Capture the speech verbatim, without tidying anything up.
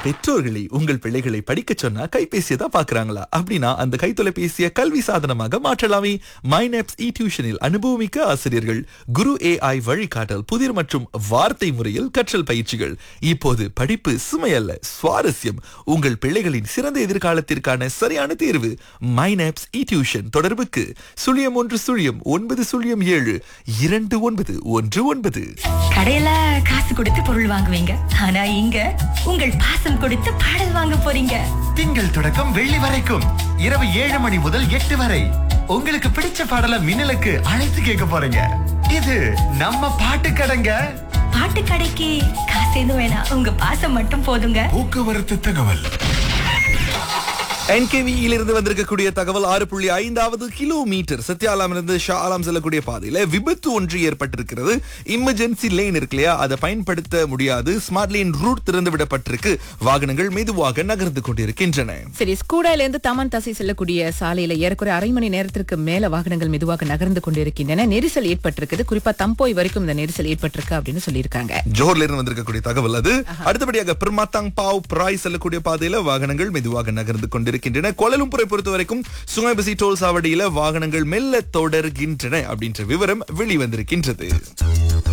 பெற்றோர்களை உங்கள் பிள்ளைகளை படிக்க சொன்னா கைபேசியை தான் பாக்குறாங்களா? அப்படின்னா அந்த கைத்தொலைபேசியை கல்வி சாதனமாக மாற்றலாமே. மைனப்ஸ் இ டியூஷனில் அனுபவமிக்க ஆசிரியர்கள், குரு ஏஐ வழிகாட்டல், புதிர் மற்றும் வார்த்தை முறையில் கற்றல் பயிற்சிகள். இப்போது படிப்பு சுமையல்ல, சுவாரஸ்யம். உங்கள் பிள்ளைகளின் சிறந்த எதிர்காலத்திற்கான சரியான தேர்வு மைனப்ஸ் இ டியூஷன். தொடர்புக்கு சுழியம் ஒன்று சுழியம் ஒன்பது சுழியம் ஏழு இரண்டு ஒன்பது ஒன்று ஒன்பது. கடையில காசு கொடுத்து பொருள் வாங்குவீங்க, ஆனா இங்க உங்கள் பாசம் கொடுத்து பாடல் வாங்க போறீங்க. திங்கள் தொடக்கம் வெள்ளி வரைக்கும் இரவு ஏழு மணி முதல் எட்டு வரை உங்களுக்கு பிடிச்ச பாடல மின்னலுக்கு அழைத்து கேட்க போறீங்க. இது நம்ம பாட்டு கடைங்க. பாட்டு கடைக்கு காசு எதுவும் வேணாம், உங்க பாசம் மட்டும் போதுங்க. போக்குவரத்து தகவல். என்கேவியிலிருந்து வந்திருக்கக்கூடிய தகவல், ஆறு புள்ளி ஐந்தாவது கிலோமீட்டர் சத்யாலாம் இருந்து ஷா ஆலாம் செல்லக்கூடிய பாதையில விபத்து ஒன்று ஏற்பட்டிருக்கிறது. இமர்ஜென்சி லேன் இருக்கு இல்லையா, அதை பயன்படுத்த முடியாது. ஸ்மார்ட் லேன் ரூட் திறந்து விடப்பட்டிருக்கு. வாகனங்கள் மெதுவாக நகர்ந்து கொண்டிருக்கின்றன. சரி, ஸ்கூடால இருந்து தமன் தசை செல்லக்கூடிய சாலையில ஏறக்குறைய அரை மணி நேரத்திற்கு மேல வாகனங்கள் மெதுவாக நகர்ந்து கொண்டிருக்கின்றன. நெரிசல் ஏற்பட்டிருக்குது. குறிப்பா தம்போய் வரைக்கும் இந்த நெரிசல் ஏற்பட்டிருக்கு அப்படின்னு சொல்லியிருக்காங்க. ஜோஹர்ல இருந்து வந்திருக்கக்கூடிய தகவல் அது. அடுத்தபடியாக பிரமாத்தாங் பாவ் பிராய் செல்லக்கூடிய பாதையில வாகனங்கள் மெதுவாக நகர்ந்து கொண்டிருக்கின்றன. கோலாலம்பூரை பொறுத்த வரைக்கும் சுங்கைபசி டோல் சாவடியில வாகனங்கள் மெல்ல தொடர்கின்றன அப்படின்ற விவரம் வெளிவந்திருக்கின்றது.